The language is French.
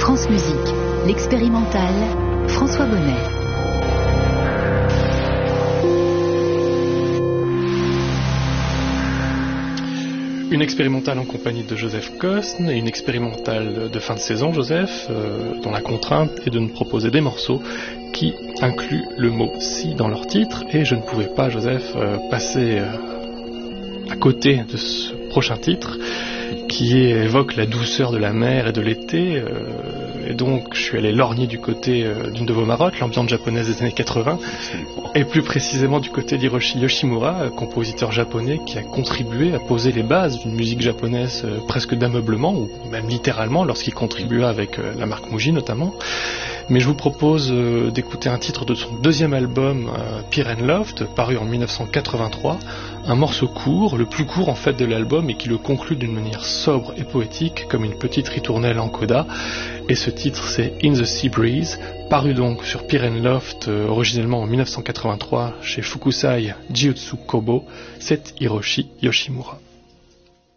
France Musique, l'expérimental, François Bonnet. Une expérimentale en compagnie de Joseph Cosne et une expérimentale de fin de saison, Joseph, dont la contrainte est de nous proposer des morceaux qui incluent le mot « si » dans leur titre. Et je ne pouvais pas, Joseph, passer à côté de ce prochain titre qui évoque la douceur de la mer et de l'été. Et donc je suis allé lorgner du côté d'une de vos marottes, l'ambiance japonaise des années 80, et plus précisément du côté d'Hiroshi Yoshimura, compositeur japonais qui a contribué à poser les bases d'une musique japonaise presque d'ameublement, ou même littéralement lorsqu'il contribua avec la marque Muji notamment. Mais je vous propose d'écouter un titre de son deuxième album, Peer and Loft, paru en 1983, un morceau court, le plus court en fait de l'album et qui le conclut d'une manière sobre et poétique, comme une petite ritournelle en coda. Et ce titre c'est In the Sea Breeze, paru donc sur Peer and Loft originellement en 1983 chez Fukusai Jiutsu Kobo, c'est Hiroshi Yoshimura.